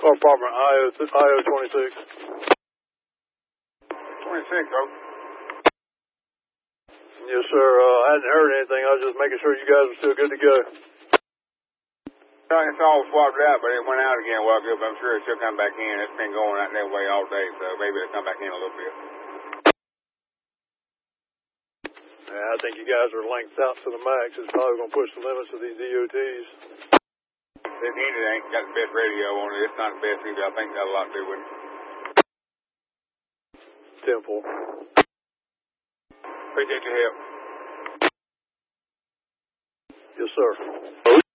Car Department, IO 26. 26, oh. Yes, sir. I hadn't heard anything. I was just making sure you guys were still good to go. It's all swapped out, but it went out again a while ago, but I'm sure it should come back in. It's been going out that way all day, so maybe it'll come back in a little bit. Yeah, I think you guys are lengths out to the max. It's probably going to push the limits of these DOTs. This unit ain't got the best radio on it. It's not the best either. I think got a lot to do with it. Temple. Appreciate your help. Yes, sir.